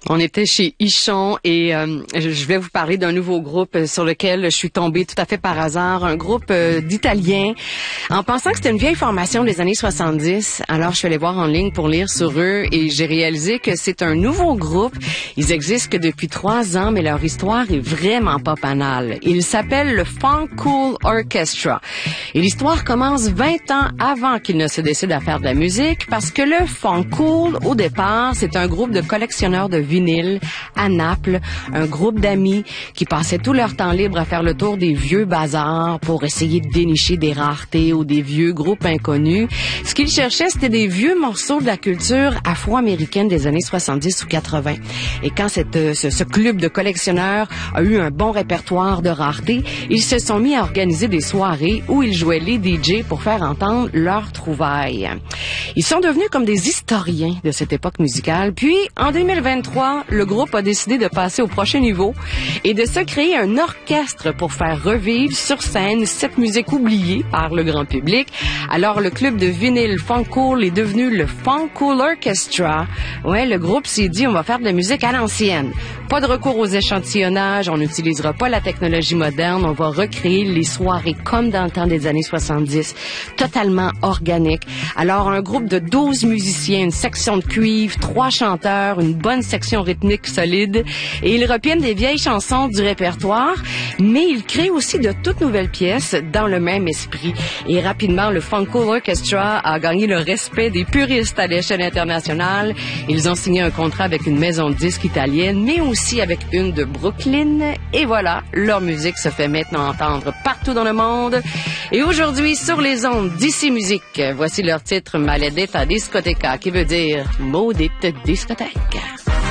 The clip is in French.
On était chez Ichon et je vais vous parler d'un nouveau groupe sur lequel je suis tombée tout à fait par hasard, un groupe d'Italiens. En pensant que c'était une vieille formation des années 70, alors je suis allée voir en ligne pour lire sur eux et j'ai réalisé que c'est un nouveau groupe. Ils existent que depuis 3 ans, mais leur histoire est vraiment pas banale. Ils s'appellent le Funk Cool Orchestra. Et l'histoire commence 20 ans avant qu'ils ne se décident à faire de la musique parce que le Funk Cool, au départ, c'est un groupe de collectionneurs de vinyle à Naples, un groupe d'amis qui passaient tout leur temps libre à faire le tour des vieux bazars pour essayer de dénicher des raretés ou des vieux groupes inconnus. Ce qu'ils cherchaient, c'était des vieux morceaux de la culture afro-américaine des années 70 ou 80. Et quand ce club de collectionneurs a eu un bon répertoire de raretés, ils se sont mis à organiser des soirées où ils jouaient les DJ pour faire entendre leurs trouvailles. Ils sont devenus comme des historiens de cette époque musicale. Puis, en 2023, le groupe a décidé de passer au prochain niveau et de se créer un orchestre pour faire revivre sur scène cette musique oubliée par le grand public. Alors, le club de vinyle Funk Cool est devenu le Funk Cool Orchestra. Ouais, le groupe s'est dit, on va faire de la musique à l'ancienne. Pas de recours aux échantillonnages, on n'utilisera pas la technologie moderne, on va recréer les soirées comme dans le temps des années 70, totalement organique. Alors, un groupe de 12 musiciens, une section de cuivre, 3 chanteurs, une bonne section rythmique solide, et ils reprennent des vieilles chansons du répertoire, mais ils créent aussi de toutes nouvelles pièces dans le même esprit. Et rapidement, le Funk Cool Orchestra a gagné le respect des puristes à l'échelle internationale. Ils ont signé un contrat avec une maison de disques italienne, mais aussi avec une de Brooklyn. Et voilà, leur musique se fait maintenant entendre partout dans le monde. Et aujourd'hui, sur les ondes d'Ici Musique, voici leur titre Maledetta Discoteca, qui veut dire maudite discothèque.